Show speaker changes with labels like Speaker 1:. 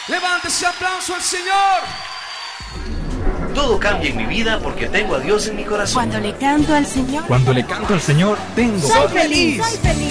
Speaker 1: Levante ese aplauso al Señor.
Speaker 2: Todo cambia en mi vida porque tengo a Dios en mi corazón.
Speaker 3: Cuando le canto al Señor,
Speaker 4: Cuando le canto al Señor, tengo.
Speaker 3: soy feliz, soy feliz.